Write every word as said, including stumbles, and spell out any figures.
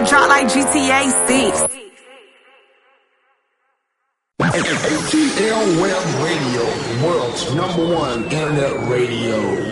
to drop like G T A six. A T L Web Radio, the world's number one internet radio.